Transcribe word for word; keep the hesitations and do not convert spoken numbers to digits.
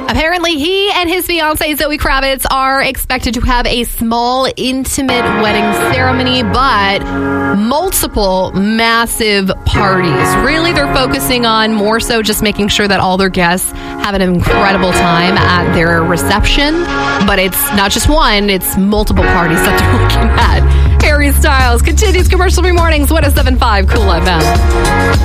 Apparently, he and his fiancee Zoe Kravitz are expected to have a small, intimate wedding ceremony, but multiple massive parties. Really, they're focusing on more so just making sure that all their guests have an incredible time at their reception. But it's not just one, it's multiple parties that they're looking at. Harry Styles continues commercial-free mornings, one oh seven point five Cool F M.